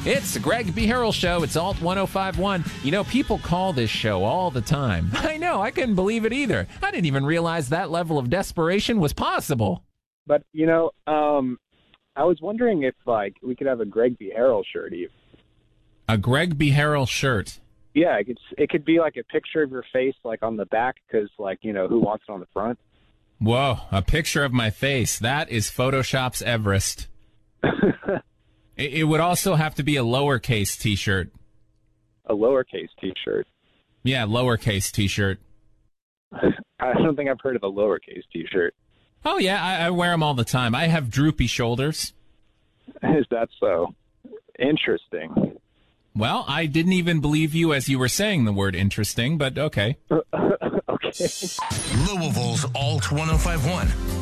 It's the Greg B. Harrell Show. It's Alt 1051. You know, people call this show all the time. I know. I couldn't believe it either. I didn't even realize that level of desperation was possible. But, you know, I was wondering if, like, we could have a Greg B. Harrell shirt even. A Greg B. Harrell shirt? Yeah, it could be like a picture of your face, like, on the back, because, like, you know, who wants it on the front? Whoa, a picture of my face. That is Photoshop's Everest. It would also have to be a lowercase T-shirt. A lowercase T-shirt? Yeah, lowercase T-shirt. I don't think I've heard of a lowercase T-shirt. Oh, yeah, I wear them all the time. I have droopy shoulders. Is that so? Interesting. Well, I didn't even believe you as you were saying the word interesting, but okay. Okay. Louisville's Alt 1051.